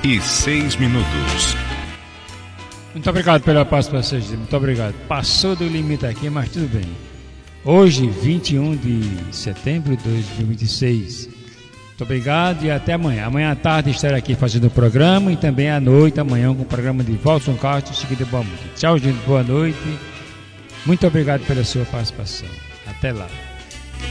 e 6 minutos. Muito obrigado pela participação, muito obrigado. Passou do limite aqui, mas tudo bem. Hoje, 21 de setembro de 2026. Muito obrigado e até amanhã. Amanhã à tarde estarei aqui fazendo o programa e também à noite, amanhã, com o programa de Walson Castro, seguido de boa música. Tchau, gente, boa noite. Muito obrigado pela sua participação. Até lá.